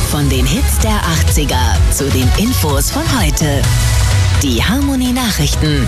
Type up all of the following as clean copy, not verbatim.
Von den Hits der 80er zu den Infos von heute. Die Harmony Nachrichten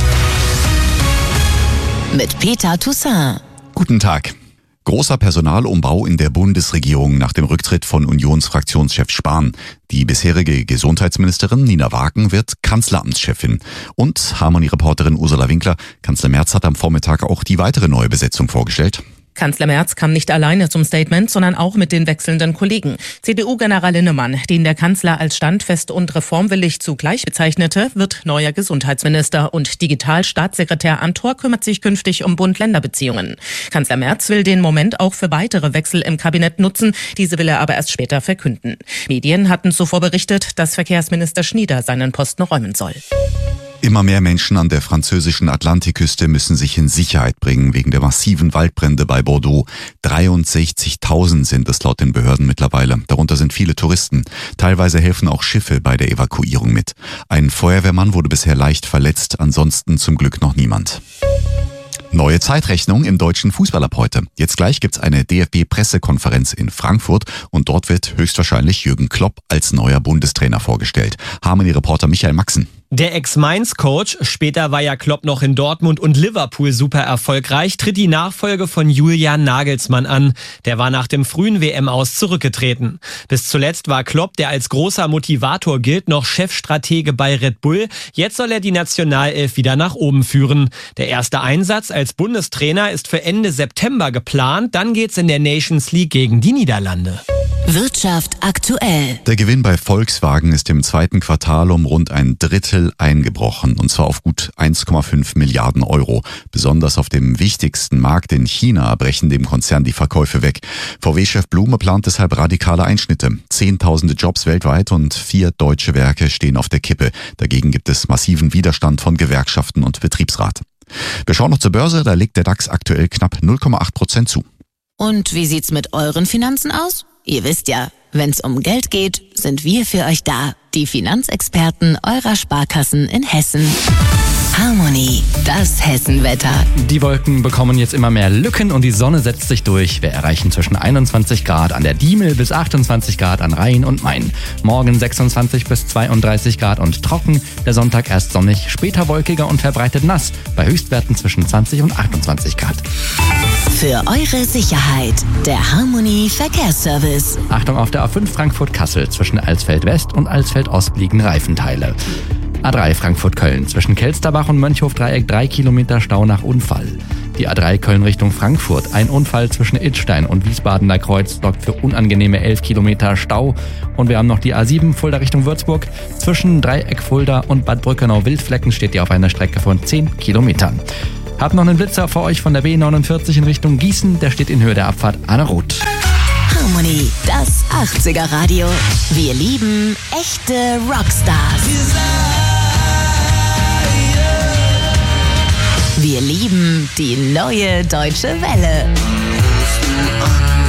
mit Peter Toussaint. Guten Tag. Großer Personalumbau in der Bundesregierung nach dem Rücktritt von Unionsfraktionschef Spahn. Die bisherige Gesundheitsministerin Nina Wagen wird Kanzleramtschefin. Und Harmony-Reporterin Ursula Winkler, Kanzler Merz hat am Vormittag auch die weitere neue Besetzung vorgestellt. Kanzler Merz kam nicht alleine zum Statement, sondern auch mit den wechselnden Kollegen. CDU-General Linnemann, den der Kanzler als standfest und reformwillig zugleich bezeichnete, wird neuer Gesundheitsminister und Digitalstaatssekretär Amthor kümmert sich künftig um Bund-Länder-Beziehungen. Kanzler Merz will den Moment auch für weitere Wechsel im Kabinett nutzen, diese will er aber erst später verkünden. Medien hatten zuvor berichtet, dass Verkehrsminister Schnieder seinen Posten räumen soll. Immer mehr Menschen an der französischen Atlantikküste müssen sich in Sicherheit bringen wegen der massiven Waldbrände bei Bordeaux. 63.000 sind es laut den Behörden mittlerweile. Darunter sind viele Touristen. Teilweise helfen auch Schiffe bei der Evakuierung mit. Ein Feuerwehrmann wurde bisher leicht verletzt, ansonsten zum Glück noch niemand. Neue Zeitrechnung im deutschen Fußball ab heute. Jetzt gleich gibt's eine DFB-Pressekonferenz in Frankfurt und dort wird höchstwahrscheinlich Jürgen Klopp als neuer Bundestrainer vorgestellt. Harmony-Reporter Michael Maxen. Der Ex-Mainz-Coach, später war ja Klopp noch in Dortmund und Liverpool super erfolgreich, tritt die Nachfolge von Julian Nagelsmann an. Der war nach dem frühen WM-Aus zurückgetreten. Bis zuletzt war Klopp, der als großer Motivator gilt, noch Chefstratege bei Red Bull. Jetzt soll er die Nationalelf wieder nach oben führen. Der erste Einsatz als Bundestrainer ist für Ende September geplant. Dann geht's in der Nations League gegen die Niederlande. Wirtschaft aktuell. Der Gewinn bei Volkswagen ist im zweiten Quartal um rund ein Drittel eingebrochen, und zwar auf gut 1,5 Milliarden Euro. Besonders auf dem wichtigsten Markt in China brechen dem Konzern die Verkäufe weg. VW-Chef Blume plant deshalb radikale Einschnitte. Zehntausende Jobs weltweit und 4 deutsche Werke stehen auf der Kippe. Dagegen gibt es massiven Widerstand von Gewerkschaften und Betriebsrat. Wir schauen noch zur Börse, da legt der DAX aktuell knapp 0,8% zu. Und wie sieht's mit euren Finanzen aus? Ihr wisst ja, wenn's um Geld geht, sind wir für euch da. Die Finanzexperten eurer Sparkassen in Hessen. Harmony, das Hessenwetter. Die Wolken bekommen jetzt immer mehr Lücken und die Sonne setzt sich durch. Wir erreichen zwischen 21 Grad an der Diemel bis 28 Grad an Rhein und Main. Morgen 26 bis 32 Grad und trocken. Der Sonntag erst sonnig, später wolkiger und verbreitet nass. Bei Höchstwerten zwischen 20 und 28 Grad. Für eure Sicherheit, der Harmony Verkehrsservice. Achtung auf der A5 Frankfurt-Kassel. Zwischen Alsfeld West und Alsfeld Ost liegen Reifenteile. A3 Frankfurt-Köln. Zwischen Kelsterbach und Mönchhof-Dreieck 3 Kilometer Stau nach Unfall. Die A3 Köln Richtung Frankfurt. Ein Unfall zwischen Idstein und Wiesbadener Kreuz sorgt für unangenehme 11 Kilometer Stau. Und wir haben noch die A7 Fulda Richtung Würzburg. Zwischen Dreieck Fulda und Bad Brückenau-Wildflecken steht die auf einer Strecke von 10 Kilometern. Hab noch einen Blitzer für euch von der B49 in Richtung Gießen. Der steht in Höhe der Abfahrt Aneroth. Harmony, das 80er Radio. Wir lieben echte Rockstars. Wir lieben die neue Deutsche Welle.